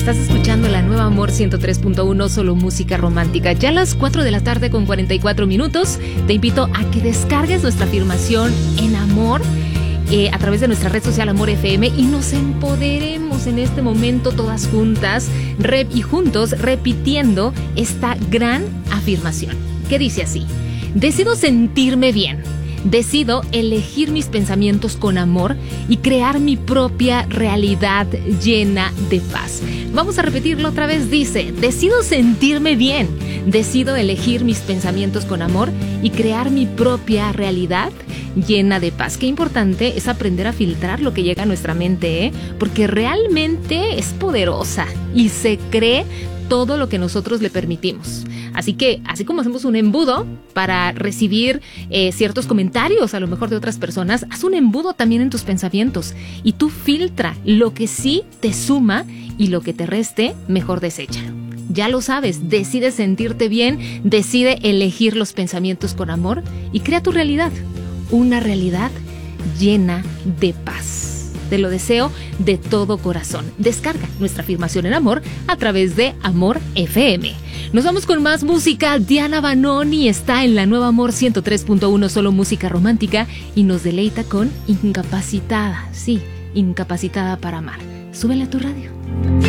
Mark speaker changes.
Speaker 1: Estás escuchando la nueva Amor 103.1, solo música romántica. Ya a las 4 de la tarde con 44 minutos, te invito a que descargues nuestra afirmación en amor a través de nuestra red social Amor FM y nos empoderemos en este momento todas juntas y juntos repitiendo esta gran afirmación, que dice así: decido sentirme bien. Decido elegir mis pensamientos con amor y crear mi propia realidad llena de paz. Vamos a repetirlo otra vez. Dice: decido sentirme bien. Decido elegir mis pensamientos con amor y crear mi propia realidad llena de paz. Qué importante es aprender a filtrar lo que llega a nuestra mente, porque realmente es poderosa y se cree todo lo que nosotros le permitimos. Así que, así como hacemos un embudo para recibir ciertos comentarios a lo mejor de otras personas, haz un embudo también en tus pensamientos y tú filtra lo que sí te suma y lo que te reste, mejor deséchalo. Ya lo sabes, decide sentirte bien, decide elegir los pensamientos con amor y crea tu realidad, una realidad llena de paz. Te lo deseo de todo corazón. Descarga nuestra afirmación en amor a través de Amor FM. Nos vamos con más música. Diana Vanoni está en la nueva Amor 103.1, solo música romántica, y nos deleita con Incapacitada. Sí, Incapacitada para amar. Súbele a tu radio.